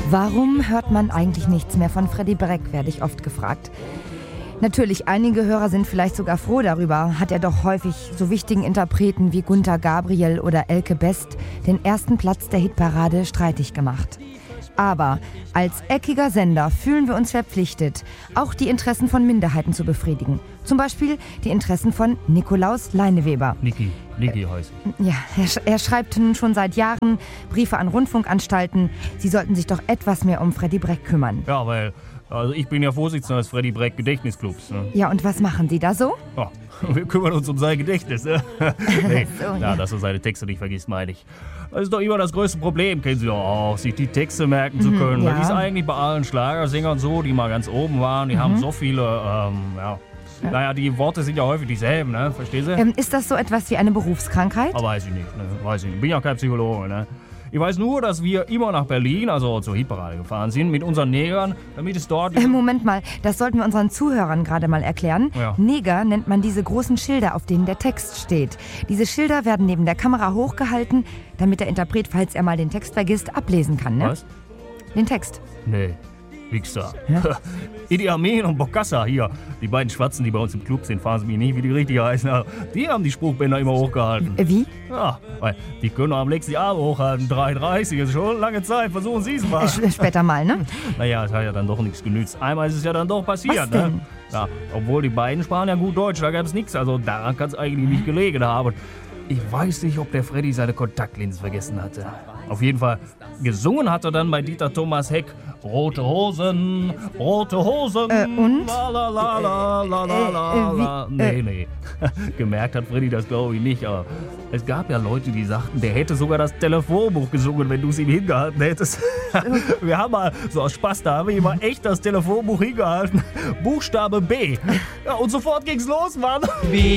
Warum hört man eigentlich nichts mehr von Freddy Breck, werde ich oft gefragt. Natürlich, einige Hörer sind vielleicht sogar froh darüber, hat er doch häufig so wichtigen Interpreten wie Gunter Gabriel oder Elke Best den ersten Platz der Hitparade streitig gemacht. Aber als eckiger Sender fühlen wir uns verpflichtet, auch die Interessen von Minderheiten zu befriedigen. Zum Beispiel die Interessen von Nikolaus Leineweber. Niki heißt. Ja, er schreibt nun schon seit Jahren Briefe an Rundfunkanstalten. Sie sollten sich doch etwas mehr um Freddy Breck kümmern. Ja, weil ich bin ja Vorsitzender des Freddy Breck Gedächtnisclubs. Ne? Ja, und was machen Sie da so? Ja, wir kümmern uns um sein Gedächtnis. Ne? Nee, so, ja, dass er seine Texte nicht vergisst, meine ich. Das ist doch immer das größte Problem, kennen Sie doch auch, sich die Texte merken zu können. Ja. Das ist eigentlich bei allen Schlagersängern so, die mal ganz oben waren. Die haben so viele, Naja, die Worte sind ja häufig dieselben, ne? Verstehst du? Ist das so etwas wie eine Berufskrankheit? Aber weiß ich nicht, ne? Weiß ich nicht. Bin ja kein Psychologe, ne? Ich weiß nur, dass wir immer nach Berlin, also zur Hitparade gefahren sind, mit unseren Negern, damit es dort... Moment mal, das sollten wir unseren Zuhörern gerade mal erklären. Ja. Neger nennt man diese großen Schilder, auf denen der Text steht. Diese Schilder werden neben der Kamera hochgehalten, damit der Interpret, falls er mal den Text vergisst, ablesen kann, ne? Was? Den Text. Nee, Wichser. Ja? Idi Amin und Bokassa hier, die beiden Schwarzen, die bei uns im Club sind, fahren Sie mich nicht, wie die richtig heißen, aber die haben die Spruchbänder immer hochgehalten. Wie? Ja, weil die können am nächsten die Arme hochhalten, 3,30, ist schon lange Zeit, versuchen Sie es mal. Später mal, ne? Naja, es hat ja dann doch nichts genützt. Einmal ist es ja dann doch passiert, Was denn? ne? Ja, obwohl die beiden sprachen ja gut Deutsch, da gab es nichts, also daran kann es eigentlich nicht gelegen haben. Ich weiß nicht, ob der Freddy seine Kontaktlinsen vergessen hatte. Auf jeden Fall, gesungen hat er dann bei Dieter Thomas Heck Rote Hosen, rote Hosen. Und? La la la la la la la. Nee. Gemerkt hat Freddy das, glaube ich, nicht. Aber es gab ja Leute, die sagten, der hätte sogar das Telefonbuch gesungen, wenn du es ihm hingehalten hättest. Wir haben mal, so aus Spaß, da haben wir ihm mal echt das Telefonbuch hingehalten. Buchstabe B. Ja, und sofort ging's los, Mann.